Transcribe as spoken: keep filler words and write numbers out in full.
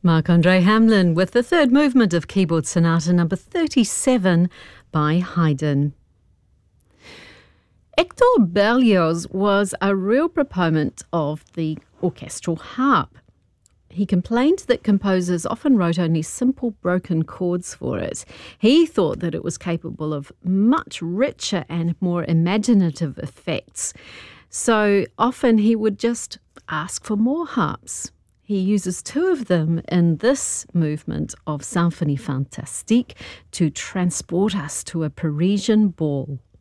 Marc-Andre Hamelin with the third movement of Keyboard Sonata number thirty-seven by Haydn. Hector Berlioz was a real proponent of the orchestral harp. He complained that composers often wrote only simple broken chords for it. He thought that it was capable of much richer and more imaginative effects. So often he would just ask for more harps. He uses two of them in this movement of Symphonie Fantastique to transport us to a Parisian ball.